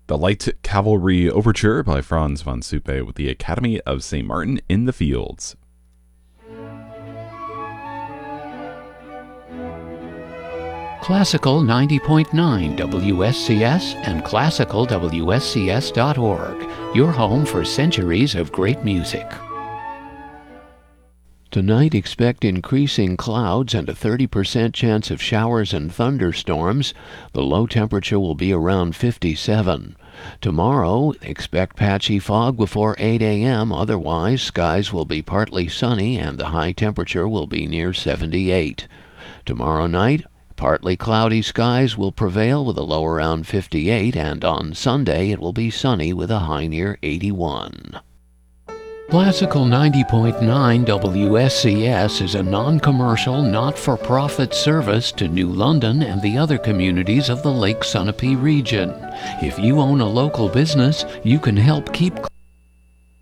The Light Cavalry Overture by Franz von Suppe with the Academy of St. Martin in the Fields. Classical 90.9 WSCS and classicalwscs.org, your home for centuries of great music. Tonight, expect increasing clouds and a 30% chance of showers and thunderstorms. The low temperature will be around 57. Tomorrow, expect patchy fog before 8 a.m. Otherwise, skies will be partly sunny and the high temperature will be near 78. Tomorrow night, partly cloudy skies will prevail with a low around 58, and on Sunday it will be sunny with a high near 81. Classical 90.9 WSCS is a non-commercial, not-for-profit service to New London and the other communities of the Lake Sunapee region. If you own a local business, you can help keep